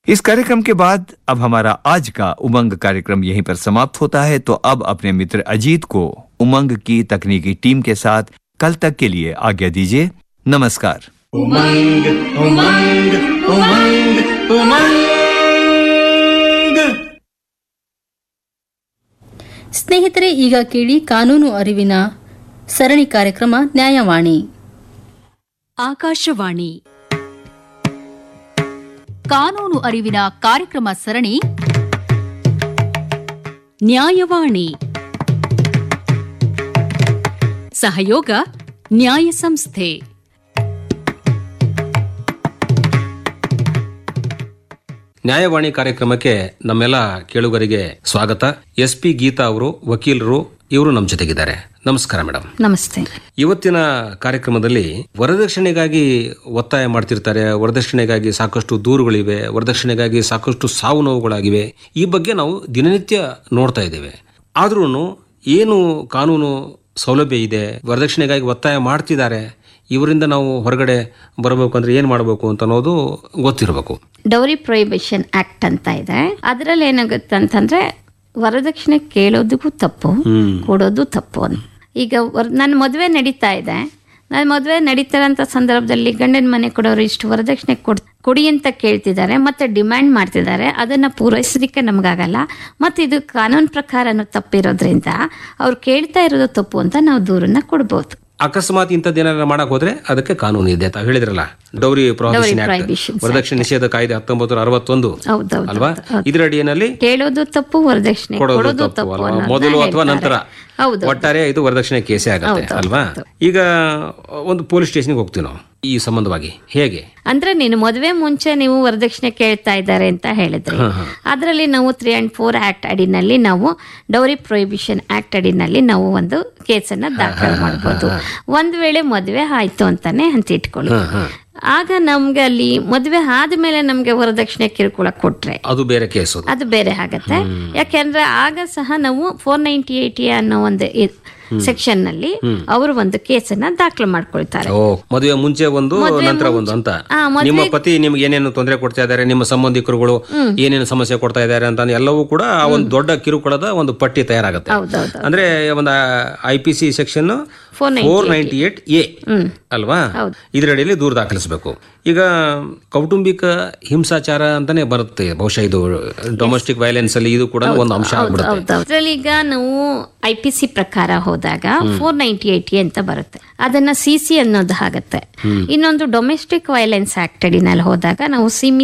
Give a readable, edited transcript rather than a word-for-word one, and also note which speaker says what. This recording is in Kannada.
Speaker 1: इस कार्यक्रम के बाद अब हमारा आज का उमंग कार्यक्रम यहीं पर समाप्त होता है। तो अब अपने मित्र अजीत को उमंग की तकनीकी टीम के साथ कल तक के लिए आज्ञा दीजिए। नमस्कार।
Speaker 2: उमंग उमंग उमंग उमंग।
Speaker 3: ಸ್ನೇಹಿತರೆ, ಈಗ ಕೇಳಿ ಕಾನೂನು ಅರಿವಿನ ಸರಣಿ ಕಾರ್ಯಕ್ರಮ ನ್ಯಾಯವಾಣಿ.
Speaker 4: ಆಕಾಶವಾಣಿ ಕಾನೂನು ಅರಿವಿನ ಕಾರ್ಯಕ್ರಮ ಸರಣಿ ನ್ಯಾಯವಾಣಿ. ಸಹಯೋಗ ನ್ಯಾಯ ಸಂಸ್ಥೆ.
Speaker 5: ನ್ಯಾಯವಾಣಿ ಕಾರ್ಯಕ್ರಮಕ್ಕೆ ನಮ್ಮೆಲ್ಲ ಕೇಳುಗರಿಗೆ ಸ್ವಾಗತ. ಎಸ್.ಪಿ. ಗೀತಾ ಅವರು ವಕೀಲರು, ಇವರು ನಮ್ಮ ಜೊತೆಗಿದ್ದಾರೆ. ನಮಸ್ಕಾರ ಮೇಡಮ್.
Speaker 3: ನಮಸ್ತೆ.
Speaker 5: ಇವತ್ತಿನ ಕಾರ್ಯಕ್ರಮದಲ್ಲಿ ವರದಕ್ಷಿಣೆಗಾಗಿ ಒತ್ತಾಯ ಮಾಡ್ತಿರ್ತಾರೆ, ವರದಕ್ಷಿಣೆಗಾಗಿ ಸಾಕಷ್ಟು ದೂರುಗಳಿವೆ, ವರದಕ್ಷಿಣೆಗಾಗಿ ಸಾಕಷ್ಟು ಸಾವು ನೋವುಗಳಾಗಿವೆ. ಈ ಬಗ್ಗೆ ನಾವು ದಿನನಿತ್ಯ ನೋಡ್ತಾ ಇದ್ದೇವೆ. ಆದ್ರೂ ಏನು ಕಾನೂನು ಸೌಲಭ್ಯ ಇದೆ, ವರದಕ್ಷಿಣೆಗಾಗಿ ಒತ್ತಾಯ ಮಾಡ್ತಿದ್ದಾರೆ, ಇವರಿಂದ ನಾವು ಹೊರಗಡೆ ಬರಬೇಕು ಅಂದ್ರೆ ಏನ್ ಮಾಡಬೇಕು ಅಂತ ಅನ್ನೋದು ಗೊತ್ತಿರಬೇಕು.
Speaker 6: ಡೌರಿ ಪ್ರೊಹಿಬಿಷನ್ ಆಕ್ಟ್ ಅಂತ ಇದೆ. ಅದರಲ್ಲಿ ಏನಾಗುತ್ತೆ ಅಂತಂದ್ರೆ ವರದಕ್ಷಿಣೆ ಕೇಳೋದಕ್ಕೂ ತಪ್ಪು, ಕೊಡೋದು ತಪ್ಪು ಅಂತ. ಈಗ ನನ್ನ ಮದುವೆ ನಡೀತಾ ಇದೆ, ನನ್ನ ಮದುವೆ ನಡೀತಾರಂತ ಸಂದರ್ಭದಲ್ಲಿ ಗಂಡನ ಮನೆ ಕೊಡೋರು ಇಷ್ಟು ವರದಕ್ಷಿಣೆ ಕೊಡಿ ಅಂತ ಕೇಳ್ತಿದ್ದಾರೆ, ಮತ್ತೆ ಡಿಮ್ಯಾಂಡ್ ಮಾಡ್ತಿದ್ದಾರೆ. ಅದನ್ನ ಪೂರೈಸಲಿಕ್ಕೆ ನಮಗಾಗಲ್ಲ, ಮತ್ತೆ ಇದು ಕಾನೂನು ಪ್ರಕಾರನೂ ತಪ್ಪಿರೋದ್ರಿಂದ ಅವ್ರು ಕೇಳ್ತಾ ಇರೋದು ತಪ್ಪು ಅಂತ ನಾವು ದೂರನ್ನ ಕೊಡ್ಬೋದು.
Speaker 5: ಅಕಸ್ಮಾತ್ ಇಂಥದ್ದೇನಾರ ಮಾಡಕ್ ಹೋದ್ರೆ ಅದಕ್ಕೆ ಕಾನೂನು ಇದೆ ಅಂತ ಹೇಳಿದ್ರಲ್ಲ, ಡೌರಿ ಪ್ರೊಹಿಬಿಷನ್ ಆಕ್ಟ್, ವರದಕ್ಷಿಣೆ ನಿಷೇಧ ಕಾಯ್ದೆ 1961 ಅಲ್ವಾ? ಇದರ ಅಡಿಯಲ್ಲಿ
Speaker 6: ಕೇಳೋದು ತಪ್ಪು, ವರದಕ್ಷಿಣೆ ಕೊಡೋದು ತಪ್ಪು,
Speaker 5: ಮೊದಲು ಅಥವಾ ನಂತರ ಒಟ್ಟಾರೆ ಇದು ವರದಕ್ಷಿಣೆ ಕೇಸೇ ಆಗುತ್ತೆ ಅಲ್ವಾ? ಈಗ ಒಂದು ಪೊಲೀಸ್ ಸ್ಟೇಷನ್ಗೆ ಹೋಗ್ತೀವಿ ನಾವು ಈ ಸಂಬಂಧವಾಗಿ. ಹೇಗೆ
Speaker 6: ಅಂದ್ರೆ ನೀನು ಮದುವೆ ಮುಂಚೆ ನೀವು ವರದಕ್ಷಿಣೆ ಕೇಳ್ತಾ ಇದ್ದಾರೆ ಅಂತ ಹೇಳಿದ್ರಿ. ಅದರಲ್ಲಿ ನಾವು 3 and 4 ಆಕ್ಟ್ ಅಡಿನಲ್ಲಿ ನಾವು ಡೌರಿ ಪ್ರೊಹಿಬಿಷನ್ ಆಕ್ಟ್ ಅಡಿನಲ್ಲಿ ನಾವು ಒಂದು ಕೇಸನ್ನ ದಾಖಲು ಮಾಡಬಹುದು. ಒಂದ್ ವೇಳೆ ಮದುವೆ ಆಯ್ತು ಅಂತಾನೆ ಅಂತ ಇಟ್ಕೊಳ್ಳಿ, ಆಗ ನಮ್ಗೆ ಅಲ್ಲಿ ಮದುವೆ ಆದ್ಮೇಲೆ ನಮ್ಗೆ ವರದಕ್ಷಿಣೆ ಕಿರುಕುಳ ಕೊಟ್ರೆ
Speaker 5: ಅದು ಬೇರೆ ಕೇಸು, ಅದು
Speaker 6: ಬೇರೆ ಆಗತ್ತೆ. ಯಾಕೆಂದ್ರೆ ಆಗ ಸಹ ನಾವು 498A ಅನ್ನೋ ಒಂದು ಸೆಕ್ಷನ್ ನಲ್ಲಿ ಅವರು ಒಂದು ಕೇಸನ್ನ ದಾಖಲು ಮಾಡ್ಕೊಳ್ತಾರೆ.
Speaker 5: ಮದುವೆ ಮುಂಚೆ ಒಂದು, ನಂತರ ಒಂದು ಅಂತ. ನಿಮ್ಮ ಪತಿ ನಿಮ್ಗೆ ಏನೇನು ತೊಂದರೆ ಕೊಡ್ತಾ ಇದ್ದಾರೆ, ನಿಮ್ಮ ಸಂಬಂಧಿಕರುಗಳು ಏನೇನು ಸಮಸ್ಯೆ ಕೊಡ್ತಾ ಇದ್ದಾರೆ ಅಂತ ಎಲ್ಲವೂ ಕೂಡ ಒಂದು ದೊಡ್ಡ ಕಿರುಕುಳದ ಒಂದು ಪಟ್ಟಿ ತಯಾರಾಗುತ್ತೆ. ಅಂದ್ರೆ ಒಂದು IPC ಸೆಕ್ಷನ್ 498A ಅಲ್ವಾ? ಇದರಡಿಯಲ್ಲಿ ದೂರು ದಾಖಲಿಸಬೇಕು. ಈಗ ಕೌಟುಂಬಿಕ ಹಿಂಸಾಚಾರ ಅಂತಾನೆ ಬರುತ್ತೆ, ಬಹುಶಃ ಇದು ಡೊಮೆಸ್ಟಿಕ್ ವೈಲೆನ್ಸ್ ಅಲ್ಲಿ ಇದು ಕೂಡ ಒಂದು ಅಂಶ ಆಗ್ಬಿಡುತ್ತೆ.
Speaker 6: ಈಗ ನಾವು IPC ಪ್ರಕಾರ ಹೋದಾಗ 498A ಅಂತ ಬರುತ್ತೆ, ಅದನ್ನ CC ಅನ್ನೋದು ಆಗತ್ತೆ. ಇನ್ನೊಂದು ಡೊಮೆಸ್ಟಿಕ್ ವೈಲೆನ್ಸ್ ಆಕ್ಟ್ ಅಡಿನಲ್ಲಿ ಹೋದಾಗ ನಾವು